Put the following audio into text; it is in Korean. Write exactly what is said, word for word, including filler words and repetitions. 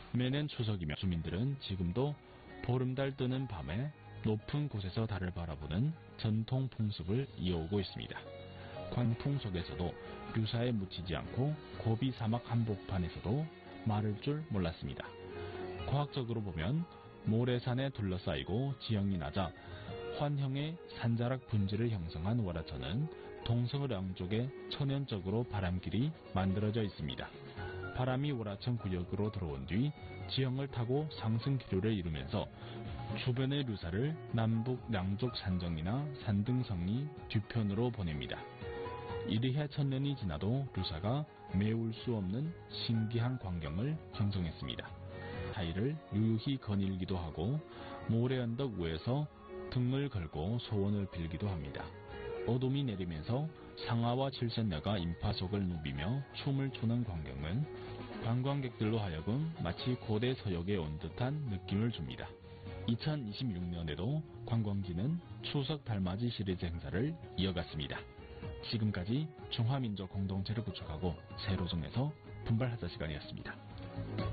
매년 추석이며 주민들은 지금도 보름달 뜨는 밤에 높은 곳에서 달을 바라보는 전통 풍습을 이어오고 있습니다. 광풍 속에서도 유사에 묻히지 않고 고비 사막 한복판에서도 마를 줄 몰랐습니다. 과학적으로 보면 모래산에 둘러싸이고 지형이 낮아 환형의 산자락 분지를 형성한 월화천은 동서울 양쪽에 천연적으로 바람길이 만들어져 있습니다. 바람이 월화천 구역으로 들어온 뒤 지형을 타고 상승 기류를 이루면서 주변의 류사를 남북 양쪽 산정이나 산등성이 뒤편으로 보냅니다. 이리해 천년이 지나도 류사가 메울 수 없는 신기한 광경을 형성했습니다. 사이를 유유히 거닐기도 하고 모래 언덕 위에서 등을 걸고 소원을 빌기도 합니다. 어둠이 내리면서 상하와 칠선녀가 인파 속을 누비며 춤을 추는 광경은 관광객들로 하여금 마치 고대 서역에 온 듯한 느낌을 줍니다. 이천이십육 년에도 관광지는 추석 달맞이 시리즈 행사를 이어갔습니다. 지금까지 중화민족 공동체를 구축하고 새로 정해서 분발하자 시간이었습니다.